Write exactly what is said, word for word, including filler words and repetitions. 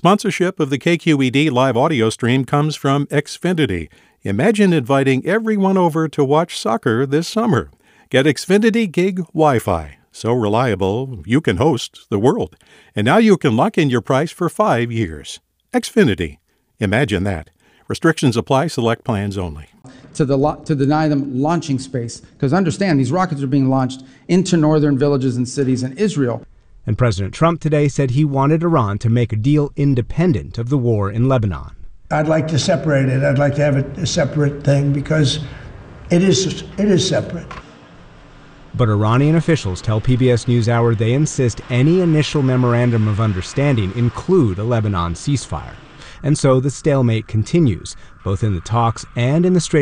Sponsorship of the K Q E D live audio stream comes from Xfinity. Imagine inviting everyone over to watch soccer this summer. Get Xfinity Gig Wi-Fi. So reliable, you can host the world. And now you can lock in your price for five years. Xfinity. Imagine that. Restrictions apply. Select plans only. To, the lo- to deny them launching space. Because understand, these rockets are being launched into northern villages and cities in Israel. And President Trump today said he wanted Iran to make a deal independent of the war in Lebanon. I'd like to separate it. I'd like to have it a separate thing because it is it is separate. But Iranian officials tell P B S NewsHour they insist any initial memorandum of understanding include a Lebanon ceasefire. And so the stalemate continues, both in the talks and in the Strait